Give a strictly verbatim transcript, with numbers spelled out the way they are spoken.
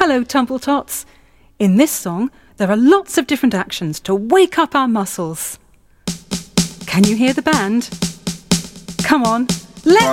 Hello, Tumble Tots. In this song, there are lots of different actions to wake up our muscles. Can you hear the band? Come on, let's